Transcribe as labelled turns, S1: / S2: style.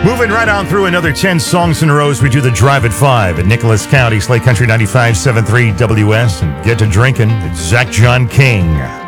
S1: Moving right on through another 10 songs in a row as we do the Drive at 5 in Nicholas County, Slate Country 95.73 WS, and get to drinking. It's Zach John King.